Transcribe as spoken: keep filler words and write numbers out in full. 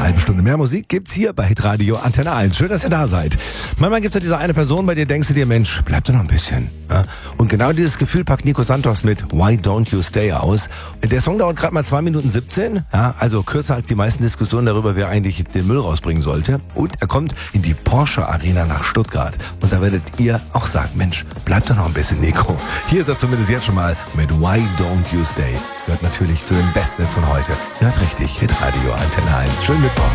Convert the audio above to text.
halbe Stunde mehr Musik gibt's hier bei Hitradio Antenne eins. Schön, dass ihr da seid. Manchmal gibt's ja diese eine Person, bei der denkst du dir, Mensch, bleib doch noch ein bisschen. Ja? Und genau dieses Gefühl packt Nico Santos mit Why Don't You Stay aus. Der Song dauert gerade mal zwei Minuten siebzehn, ja? Also kürzer als die meisten Diskussionen darüber, wer eigentlich den Müll rausbringen sollte. Und er kommt in die Porsche Arena nach Stuttgart. Und da werdet ihr auch sagen, Mensch, bleib doch noch ein bisschen, Nico. Hier ist er zumindest jetzt schon mal mit Why Don't You Stay. Gehört natürlich zu den besten Hits von heute. Hört richtig, Hitradio Antenne eins. Schönen Mittwoch.